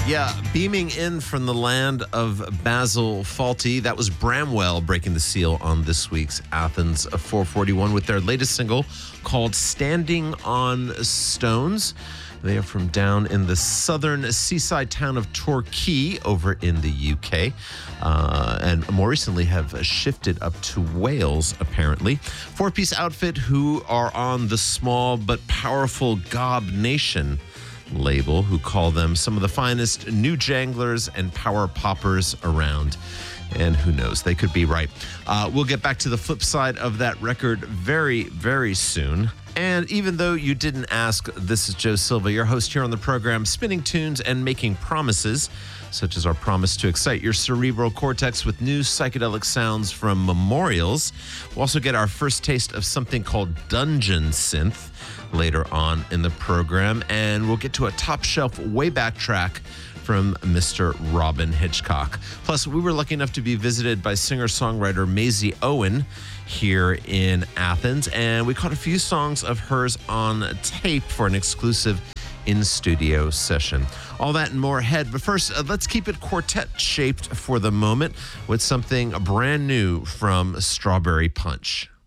Yeah, beaming in from the land of Basil Fawlty. That was Bramwell breaking the seal on this week's Athens 441 with their latest single called Standing on Stones. They are from down in the southern seaside town of Torquay over in the UK. And more recently have shifted up to Wales, apparently. Four-piece outfit who are on the small but powerful Gob Nation label, who call them some of the finest new janglers and power poppers around. And who knows, they could be right. We'll get back to the flip side of that record very, very soon. And even though you didn't ask, this is Joe Silva, your host here on the program, spinning tunes and making promises, such as our promise to excite your cerebral cortex with new psychedelic sounds from Memorials. We'll also get our first taste of something called Dungeon Synth later on in the program. And we'll get to a top shelf way back track from Mr. Robyn Hitchcock. Plus, we were lucky enough to be visited by singer-songwriter Maisie Owen here in Athens, and we caught a few songs of hers on tape for an exclusive in-studio session. All that and more ahead, but first, let's keep it quartet-shaped for the moment with something brand new from Strawberry Punch.